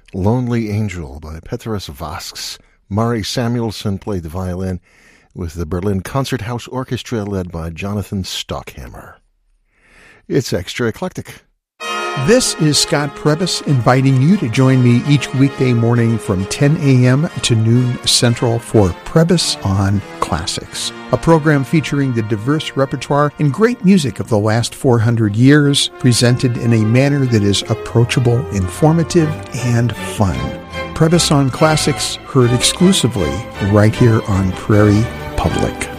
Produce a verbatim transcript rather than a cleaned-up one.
Lonely Angel by Petrus Vasks. Mari Samuelson played the violin with the Berlin Concerthouse Orchestra led by Jonathan Stockhammer. It's Extra Eclectic. This is Scott Prebys inviting you to join me each weekday morning from ten a.m. to noon Central for Prebys on Classics, a program featuring the diverse repertoire and great music of the last four hundred years, presented in a manner that is approachable, informative, and fun. Prebys on Classics, heard exclusively right here on Prairie Public.